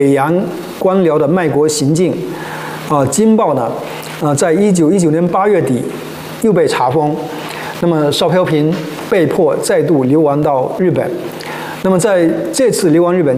洋官僚的卖国行径，金报呢，在1919年8月底又被查封，那么邵飘萍被迫再度流亡到日本。那么在这次流亡日本